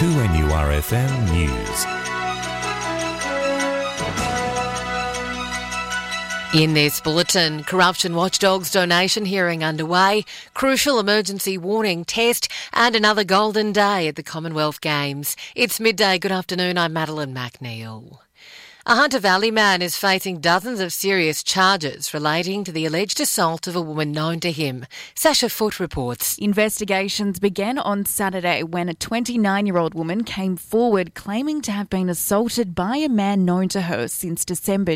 2NURFM News. In this bulletin, Corruption Watchdog's donation hearing underway, crucial emergency warning test and another golden day at the Commonwealth Games. It's midday. Good afternoon, I'm Madeline McNeil. A Hunter Valley man is facing dozens of serious charges relating to the alleged assault of a woman known to him. Sasha Foote reports. Investigations began on Saturday when a 29-year-old woman came forward claiming to have been assaulted by a man known to her since December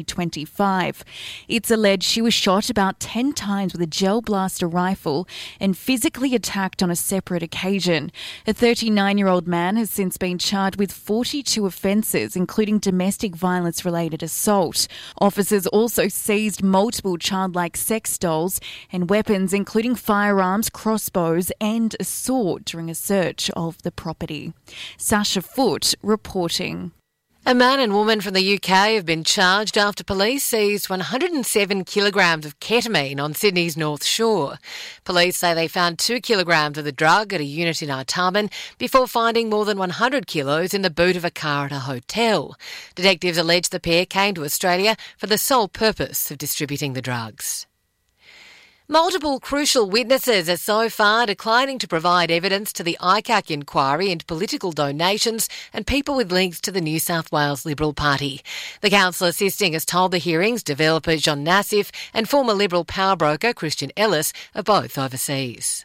2025. It's alleged she was shot about 10 times with a gel blaster rifle and physically attacked on a separate occasion. A 39-year-old man has since been charged with 42 offences, including domestic violence-related assault. Officers also seized multiple childlike sex dolls and weapons, including firearms, crossbows and a sword during a search of the property. Sasha Foote reporting. A man and woman from the UK have been charged after police seized 107 kilograms of ketamine on Sydney's North Shore. Police say they found 2 kilograms of the drug at a unit in Artarmon before finding more than 100 kilos in the boot of a car at a hotel. Detectives allege the pair came to Australia for the sole purpose of distributing the drugs. Multiple crucial witnesses are so far declining to provide evidence to the ICAC inquiry into political donations and people with links to the New South Wales Liberal Party. The council assisting has told the hearings developer John Nassif and former Liberal power broker Christian Ellis are both overseas.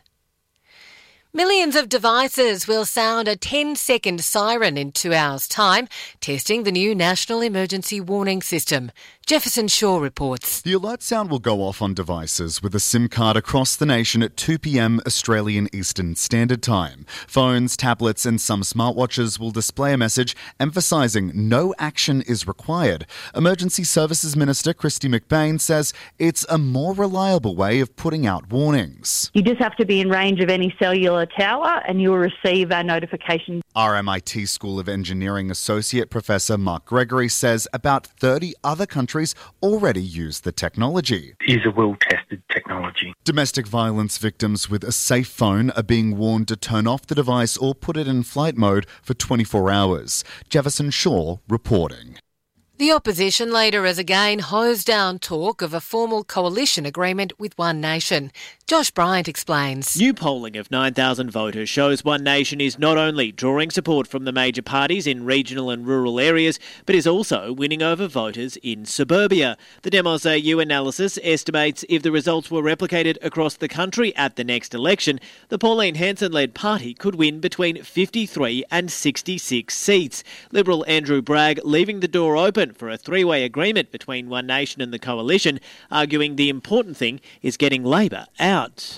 Millions of devices will sound a 10-second siren in 2 hours' time, testing the new National Emergency Warning System. Jefferson Shaw reports. The alert sound will go off on devices with a SIM card across the nation at 2 p.m. Australian Eastern Standard Time. Phones, tablets and some smartwatches will display a message emphasising no action is required. Emergency Services Minister Kristy McBain says it's a more reliable way of putting out warnings. You just have to be in range of any cellular tower and you'll receive our notifications. RMIT School of Engineering Associate Professor Mark Gregory says about 30 other countries already use the technology. It is a well-tested technology. Domestic violence victims with a safe phone are being warned to turn off the device or put it in flight mode for 24 hours. Jefferson Shaw reporting. The opposition leader has again hosed down talk of a formal coalition agreement with One Nation. Josh Bryant explains. New polling of 9,000 voters shows One Nation is not only drawing support from the major parties in regional and rural areas, but is also winning over voters in suburbia. The Demos AU analysis estimates if the results were replicated across the country at the next election, the Pauline Hanson-led party could win between 53 and 66 seats. Liberal Andrew Bragg leaving the door open for a three-way agreement between One Nation and the coalition, arguing the important thing is getting Labor out.